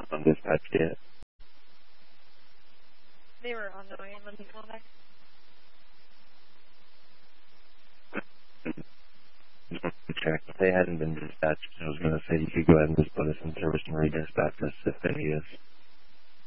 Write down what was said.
on dispatch yet? They were on the way. Let me call back. Check. If they hadn't been dispatched, I was going to say you could go ahead and just put us in service and redispatch us if they need us.